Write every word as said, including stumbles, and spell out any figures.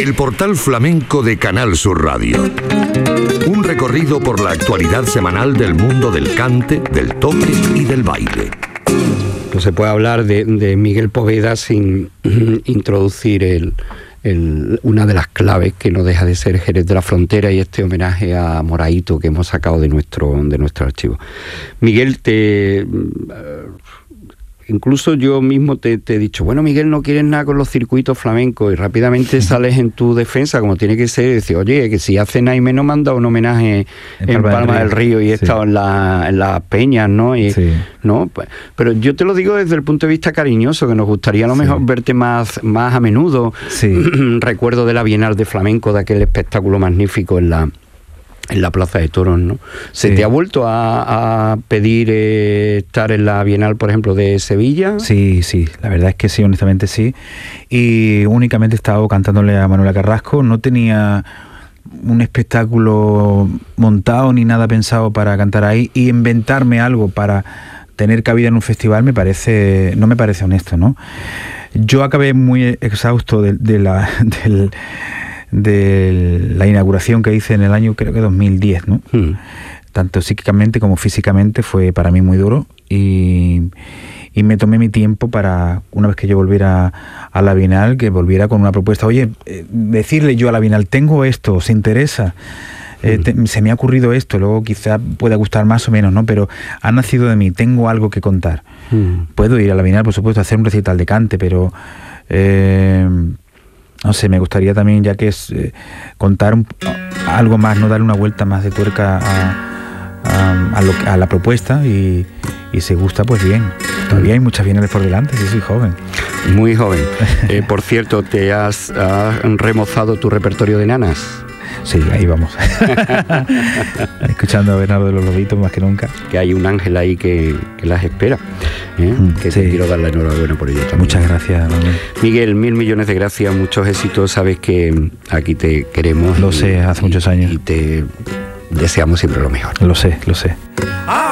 El portal flamenco de Canal Sur Radio. Un recorrido por la actualidad semanal del mundo del cante, del toque y del baile. No se puede hablar de, de Miguel Poveda sin introducir el, el, una de las claves que no deja de ser Jerez de la Frontera y este homenaje a Moraito que hemos sacado de nuestro, de nuestro archivo. Miguel, te... Incluso yo mismo te, te he dicho, bueno, Miguel, no quieres nada con los circuitos flamencos, y rápidamente sales en tu defensa, como tiene que ser, y decir, oye, que si hace Naime no me han dado un homenaje en, en Palma, Palma del Río, del Río y he sí. estado en, la, en las peñas, ¿no? Y, sí. ¿no? Pero yo te lo digo desde el punto de vista cariñoso, que nos gustaría a lo mejor sí. verte más, más a menudo. Sí. Recuerdo de la Bienal de Flamenco, de aquel espectáculo magnífico en la... en la Plaza de Toros, ¿no? ¿Se sí. te ha vuelto a, a pedir eh, estar en la Bienal, por ejemplo, de Sevilla? Sí, sí, la verdad es que sí, honestamente sí. Y únicamente he estado cantándole a Manuela Carrasco, no tenía un espectáculo montado ni nada pensado para cantar ahí, y inventarme algo para tener cabida en un festival me parece, no me parece honesto, ¿no? Yo acabé muy exhausto de, de la... del, de la inauguración que hice en el año creo que dos mil diez, ¿no? Mm. Tanto psíquicamente como físicamente fue para mí muy duro, y, y me tomé mi tiempo para, una vez que yo volviera a la Bienal, que volviera con una propuesta. Oye, eh, decirle yo a la Bienal, tengo esto, ¿os interesa? Eh, te, se me ha ocurrido esto, luego quizá pueda gustar más o menos, ¿no? Pero ha nacido de mí, tengo algo que contar. Mm. Puedo ir a la Bienal, por supuesto, a hacer un recital de cante, pero... Eh, no sé, me gustaría también, ya que es eh, contar un, algo más, no darle una vuelta más de tuerca a, a, a, lo, a la propuesta, y, y si gusta, pues bien. Todavía hay muchas bienales por delante, sí, soy joven. Muy joven. eh, por cierto, ¿te has, has remozado tu repertorio de nanas? Sí, ahí vamos. Escuchando a Bernardo de los Lobitos más que nunca. Que hay un ángel ahí que, que las espera, ¿eh? Mm, que sí. Te quiero dar la enhorabuena por ello también. Muchas gracias, Manuel. Miguel, mil millones de gracias, muchos éxitos. Sabes que aquí te queremos. Lo y, sé, hace y, muchos años. Y te deseamos siempre lo mejor. Lo sé, lo sé.